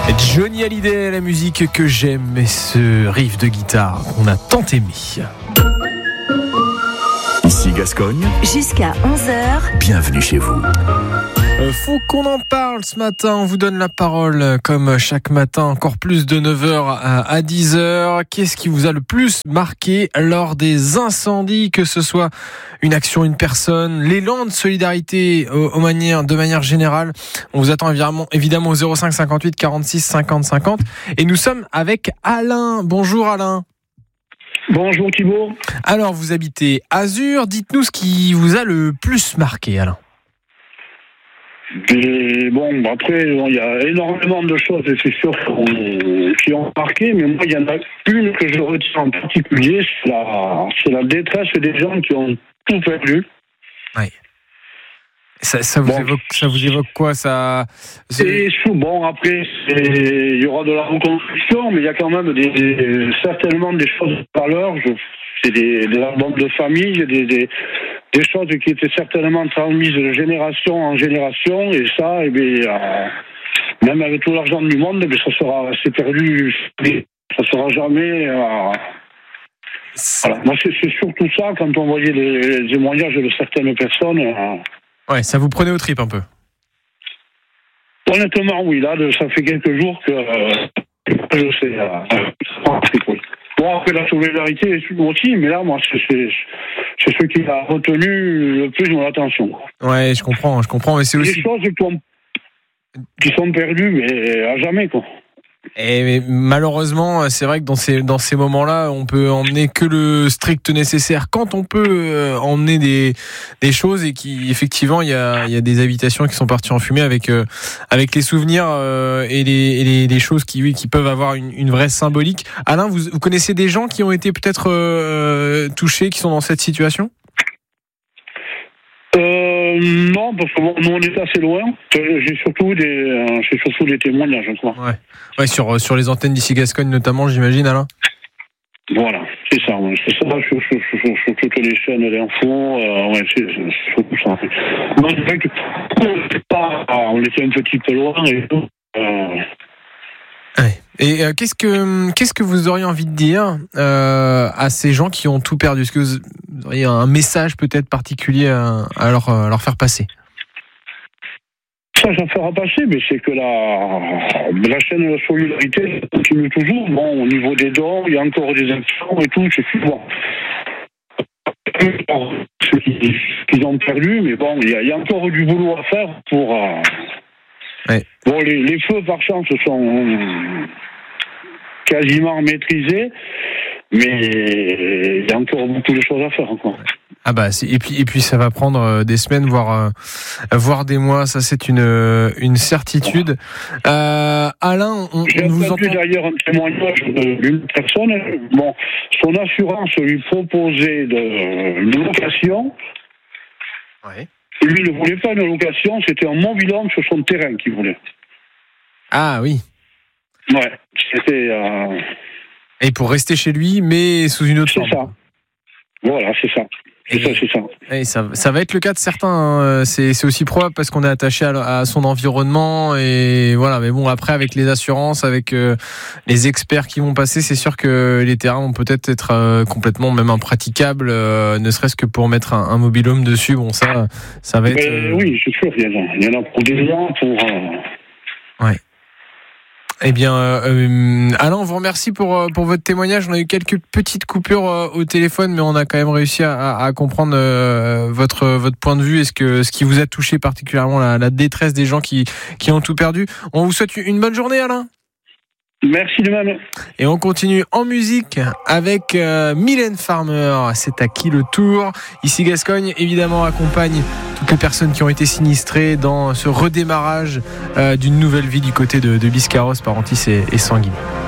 Johnny Hallyday, la musique que j'aime et ce riff de guitare qu'on a tant aimé. Ici Gascogne. Jusqu'à 11h. Bienvenue chez vous. Faut qu'on en parle ce matin, on vous donne la parole comme chaque matin, encore plus de 9h à 10h. Qu'est-ce qui vous a le plus marqué lors des incendies, que ce soit une action, une personne, l'élan de solidarité de manière générale? On vous attend évidemment au 05 58 46 50 50 et nous sommes avec Alain. Bonjour Alain. Bonjour Thibaut. Alors vous habitez Azur, dites-nous ce qui vous a le plus marqué Alain. Et bon, après, il y a énormément de choses, et c'est sûr, qui ont marqué, mais moi, il y en a une que je retiens en particulier, c'est la détresse des gens qui ont tout perdu. Oui. Ça vous évoque quoi ça? Bon, après, il y aura de la reconstruction, mais il y a quand même certainement des choses de valeur. C'est des albums de famille, des choses qui étaient certainement transmises de génération en génération, et ça, même avec tout l'argent du monde, c'est perdu, ça sera jamais. Voilà. Moi, c'est surtout ça, quand on voyait les témoignages de certaines personnes. Ouais, ça vous prenait aux tripes un peu. Honnêtement, oui. Là, ça fait quelques jours que je sais. Bon, après la solidarité aussi, mais là, moi, c'est ce qui a retenu le plus mon attention. Ouais, je comprends, mais c'est aussi des choses qui sont perdues, mais à jamais, quoi. Et malheureusement, c'est vrai que dans ces moments-là, on peut emmener que le strict nécessaire. Quand on peut emmener des choses, et qui effectivement, il y a des habitations qui sont parties en fumée avec les souvenirs et les choses qui peuvent avoir une vraie symbolique. Alain, vous connaissez des gens qui ont été peut-être touchés, qui sont dans cette situation? Non, parce que nous on est assez loin. J'ai surtout des témoignages, je crois. Ouais, sur les antennes d'ici Gascogne notamment, j'imagine, Alain. Voilà, c'est ça. Sur toutes les chaînes d'infos, c'est surtout ça. Non, c'est vrai que on était un petit peu loin et tout. Ouais. Et qu'est-ce que vous auriez envie de dire à ces gens qui ont tout perdu? Est-ce que vous auriez un message peut-être particulier à leur faire passer? Ça fera passer, mais c'est que la chaîne de solidarité continue toujours. Bon, au niveau des dons, il y a encore des actions et tout, c'est bon. Ceux qui ont perdu, mais bon, il y a encore du boulot à faire pour... Ouais. Bon, les feux, par chance, sont quasiment maîtrisés, mais il y a encore beaucoup de choses à faire encore. Ah bah et puis ça va prendre des semaines, voire des mois, ça c'est une certitude. Alain, on vous entend. J'ai entendu d'ailleurs un témoignage d'une personne. Bon, son assurance lui proposait une location. Ouais. Lui ne voulait pas une location, c'était un mobil-home sur son terrain qu'il voulait. Ah oui. Ouais, c'était... Et pour rester chez lui, mais sous une autre forme. C'est ça. Voilà, c'est ça. C'est ça. Et ça va être le cas de certains. Hein. C'est aussi probable parce qu'on est attaché à son environnement, et voilà. Mais bon, après avec les assurances, avec les experts qui vont passer, c'est sûr que les terrains vont peut-être être complètement même impraticables, ne serait-ce que pour mettre un mobil-home dessus. Bon, ça va être. Oui, c'est sûr. Il y en a pour des gens, pour. Ouais. Eh bien, Alain, on vous remercie pour votre témoignage. On a eu quelques petites coupures au téléphone, mais on a quand même réussi à comprendre votre point de vue et ce qui vous a touché particulièrement, la détresse des gens qui ont tout perdu. On vous souhaite une bonne journée, Alain. Merci de même. Et on continue en musique avec Mylène Farmer. C'est à qui le tour? Ici Gascogne, évidemment, accompagne toutes les personnes qui ont été sinistrées dans ce redémarrage d'une nouvelle vie du côté de Biscarrosse, Parentis et Sanguinet.